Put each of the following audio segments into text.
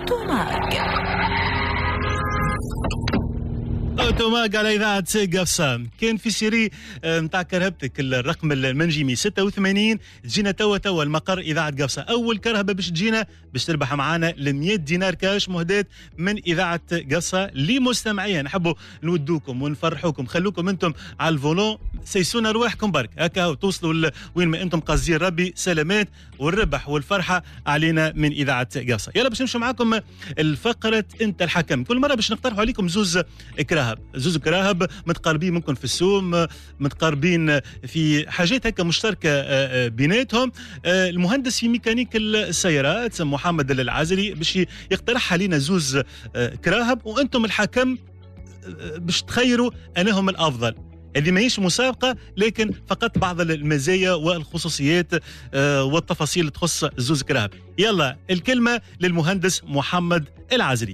أوتوماك. أوتوماك على إذاعة قفصة. كان في سيري متاع كرهبتك الرقم المنجمي 86 تجينا توا المقر إذاعة قفصة. أول كرهبة باش تجينا باش تربح معانا 100 دينار كاش مهداة من إذاعة قفصة لمستمعيها. نحبوا نودوكم ونفرحوكم، خلوكم أنتم على الفولون، سيسونا رواحكم برك هكا توصلوا وين ما أنتم قاصدين. ربي سلامات والربح والفرحة علينا من إذاعة قفصة. يلا باش نمشوا معاكم الفقرة أنت الحكم. كل مرة باش نقترحوا عليكم زوز كراهب متقاربين، ممكن في السوم، متقاربين في حاجات هكا مشتركة بيناتهم. المهندس في ميكانيك السيارات محمد العازري باش يقترح علينا زوز كراهب، وأنتم الحكم باش تخيروا أنهم الأفضل. هذه ماهيش مسابقة، لكن فقط بعض المزايا والخصوصيات والتفاصيل اللي تخص زوز كراهب. يلا الكلمة للمهندس محمد العازري.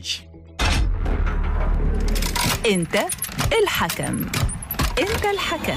أنت الحكم. أنت الحكم.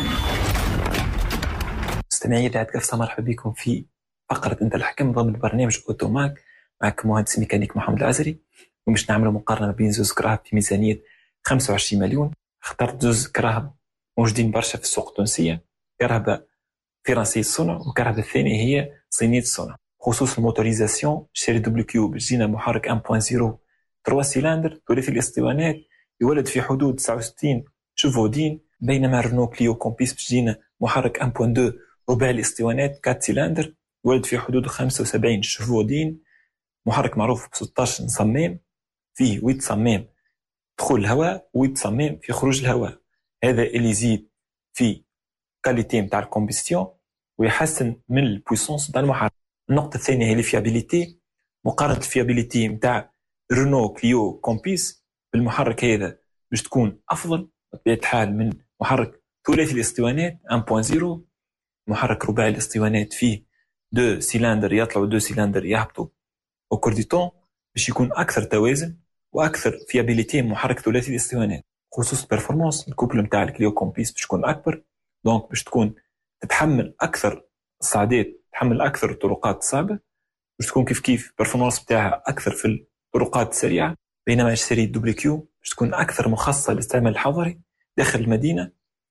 مستمعي إذاعة قفصة، مرحبا بكم في فقرة أنت الحكم ضمن برنامج أوتوماك. معك مهندس ميكانيك محمد العازري، ومش نعملوا مقارنة بين زوز كراهب في ميزانية 25 مليون. اخترت زوز كراهب موجودين برشا في السوق التونسية، كرهبة فرنسية الصنع وكرهبة الثانية هي صينية الصنع. خصوص الموتوريزاسيون شيري دبليو كيو بجينا محرك 1.0 3 سيلندر ثلاثي الاسطوانات يولد في حدود 69 شوفودين، بينما رينو كليو كومبيس بجينا محرك 1.2 رباعي الاسطوانات 4 سيلندر يولد في حدود 75 شوفودين، محرك معروف ب 16 صمام، فيه 8 صمام دخول الهواء و8 صمام في خروج الهواء. هذا اللي يزيد في كاليتي نتاع الكومبيستيون ويحسن من البويسونس نتاع المحرك. النقطة الثانية هي الفيابيليتي. مقارنة الفيابيليتي نتاع رينو كليو كومبيس بالمحرك هذا باش تكون أفضل بطبيعة الحال من محرك ثلاثي الاسطوانات 1.0. محرك رباعي الاسطوانات فيه 2 سيلندر يطلعوا 2 سيلندر يهبطوا au cours du temps باش يكون أكثر توازن وأكثر فيابيليتي من محرك ثلاثي الاسطوانات. خصوص البرفورمانس الكوبل نتاع الكليو كومبيس باش تكون أكبر، دونك باش تكون تتحمل أكثر الصعدات، تتحمل أكثر الطرقات الصعبة، باش تكون كيف البرفورمانس بتاعها أكثر في الطرقات السريعة. بينما السيري دبليو كيو باش تكون أكثر مخصصة للاستعمال الحضري داخل المدينة،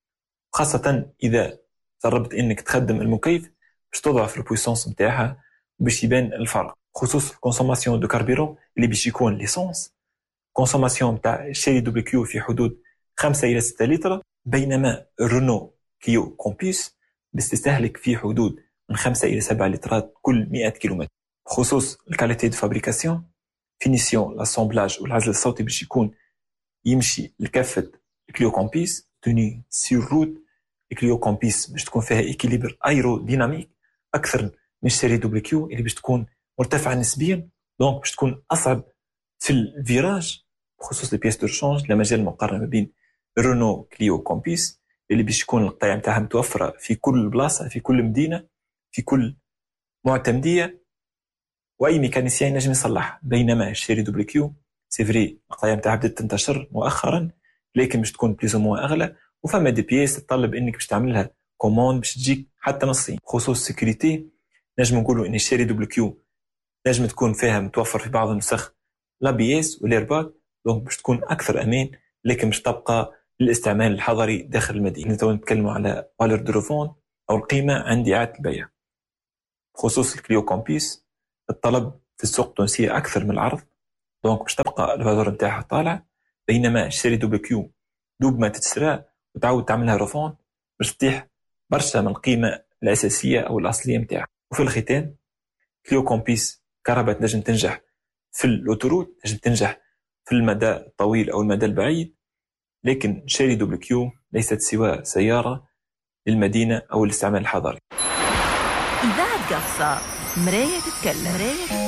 خاصة إذا جربت إنك تخدم المكيف باش تضعف البويسونس نتاعها باش يبان الفرق. خصوص الكونسوماسيون دو كاربيرون اللي باش يكون ليسونس، كونسوماسيون نتاع الشيري دبليو كيو في حدود 5 إلى 6 لتر، بينما رينو كليو كومبيس بتستهلك في حدود من 5 إلى 7 لترات كل 100 كيلومتر. خصوص الكاليتي دو فابريكاسيون، فينيسيون، لاسامبلاج والعزل الصوتي باش يكون يمشي لكافة الكليو كومبيس. توني سير روت الكليو كومبيس باش تكون فيها إكيليبر أيرو ديناميك أكثر من الشيري دبليو كيو اللي باش تكون مرتفعة نسبيا، دونك باش تكون أصعب في الفيراج. بخصوص البياس دو رشانج لا مجال مقارنة بين رينو كليو كومبيس اللي باش يكون القطع نتاعها متوفرة في كل بلاصة، في كل مدينة، في كل معتمدية، واي ميكانيسيان ينجم يصلح. بينما الشيري دبليو كيو سي فري القطع نتاعها بدات تنتشر مؤخرا، لكن باش تكون بليز مو اغلى، وفما دي بياس تطلب انك باش تعملها كوموند باش تجيك حتى نصين. خصوص السيكوريتي نجم نقولوا ان الشيري دبليو كيو نجم تكون فيها متوفر في بعض النسخ لا بي اس والايرباك، دونك باش تكون اكثر امان، لكن باش تبقى للاستعمال الحضري داخل المدينه. تو نتكلموا على فالور دو ريفوند او القيمه عند اعاده البيع. بخصوص الكليو كومبيس الطلب في السوق التونسيه اكثر من العرض، دونك باش تبقى الفالور نتاعها طالع. بينما الشيري دبليو كيو دوب ما تتشرى وتعاود تعملها ريفوند باش تطيح برشا من القيمه الاساسيه او الاصليه نتاعها. وفي الختام كليو كومبيس كهرباء تنجم تنجح في الاوتوروت، تنجم تنجح في المدى الطويل او المدى البعيد، لكن شيري دبليو كيو ليست سوى سياره للمدينه او الاستعمال الحضري. إذاعة قفصة، مراية تتكلم.